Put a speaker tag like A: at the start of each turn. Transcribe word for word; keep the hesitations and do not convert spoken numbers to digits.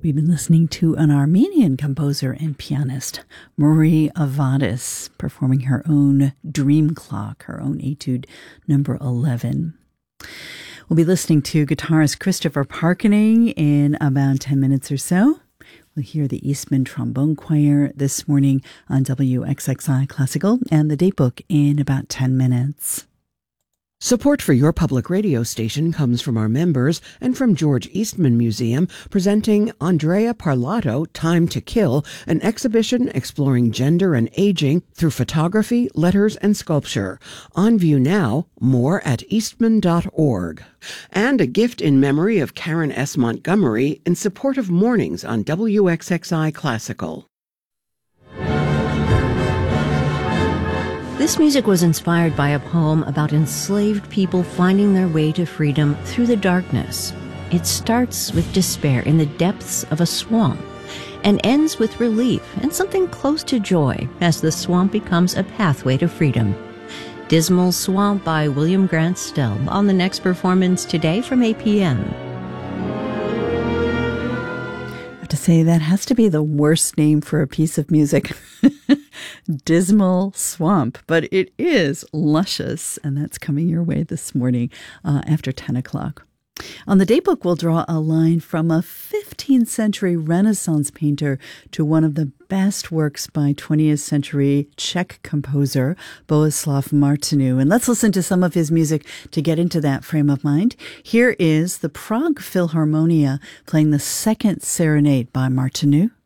A: We've been listening to an Armenian composer and pianist, Marie Avadis, performing her own Dream Clock, her own etude number eleven. We'll be listening to guitarist Christopher Parkening in about ten minutes or so. We'll hear the Eastman Trombone Choir this morning on W X X I Classical and the Datebook in about ten minutes.
B: Support for your public radio station comes from our members and from George Eastman Museum, presenting Andrea Parlato, Time to Kill, an exhibition exploring gender and aging through photography, letters, and sculpture. On view now, more at eastman dot org. And a gift in memory of Karen S. Montgomery in support of mornings on W X X I Classical.
C: This music was inspired by a poem about enslaved people finding their way to freedom through the darkness. It starts with despair in the depths of a swamp and ends with relief and something close to joy as the swamp becomes a pathway to freedom. Dismal Swamp by William Grant Still on the next performance today from eight p.m.
A: I have to say, that has to be the worst name for a piece of music. Dismal Swamp, but it is luscious, and that's coming your way this morning uh, after ten o'clock. On the Datebook, we'll draw a line from a fifteenth century Renaissance painter to one of the best works by twentieth century Czech composer Bohuslav Martinu. And let's listen to some of his music to get into that frame of mind. Here is the Prague Philharmonia playing the second serenade by Martinu.